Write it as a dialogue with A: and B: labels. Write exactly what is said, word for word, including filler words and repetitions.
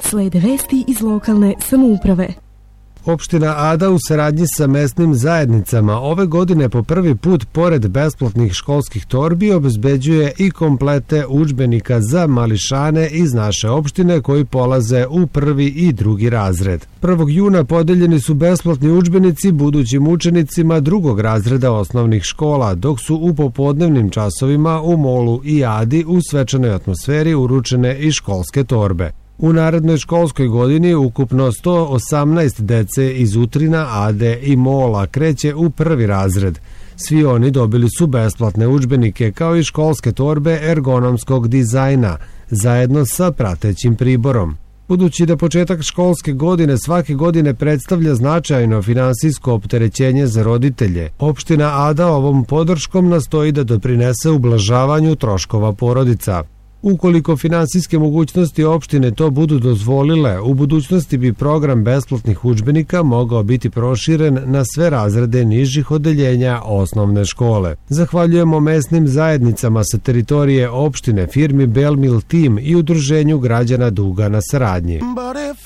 A: Slede vesti iz lokalne samouprave.
B: Opština Ada u saradnji sa mesnim zajednicama ove godine po prvi put pored besplatnih školskih torbi obezbeđuje i komplete udžbenika za mališane iz naše opštine koji polaze u prvi i drugi razred. prvog juna podeljeni su besplatni udžbenici budućim učenicima drugog razreda osnovnih škola, dok su u popodnevnim časovima u Molu i Adi u svečanoj atmosferi uručene i školske torbe. U narednoj školskoj godini ukupno sto osamnaest dece iz Utrina, Ade i Mola kreće u prvi razred. Svi oni dobili su besplatne udžbenike kao i školske torbe ergonomskog dizajna, zajedno sa pratećim priborom. Budući da početak školske godine svake godine predstavlja značajno finansijsko opterećenje za roditelje, opština Ada ovom podrškom nastoji da doprinese ublažavanju troškova porodica. Ukoliko finansijske mogućnosti opštine to budu dozvolile, u budućnosti bi program besplatnih udžbenika mogao biti proširen na sve razrede nižih odeljenja osnovne škole. Zahvaljujemo mesnim zajednicama sa teritorije opštine, firmi Belmil Team i Udruženju građana Duga na saradnji.